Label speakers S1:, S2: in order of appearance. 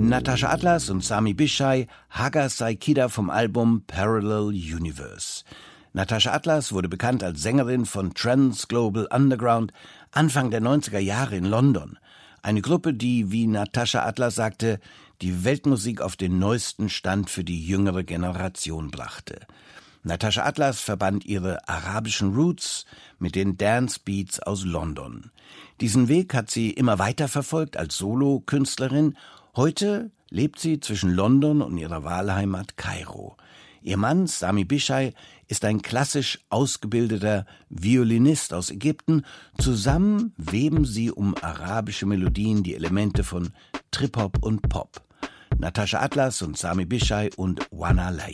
S1: Natascha Atlas und Sami Bishai, Haga Saikida vom Album Parallel Universe. Natascha Atlas wurde bekannt als Sängerin von Trans Global Underground Anfang der 90er Jahre in London. Eine Gruppe, die, wie Natascha Atlas sagte, die Weltmusik auf den neuesten Stand für die jüngere Generation brachte. Natascha Atlas verband ihre arabischen Roots mit den Dance Beats aus London. Diesen Weg hat sie immer weiter verfolgt als Solokünstlerin. Heute lebt sie zwischen London und ihrer Wahlheimat Kairo. Ihr Mann, Sami Bishai, ist ein klassisch ausgebildeter Violinist aus Ägypten. Zusammen weben sie um arabische Melodien die Elemente von Trip-Hop und Pop. Natascha Atlas und Sami Bishai und Wanna Lai.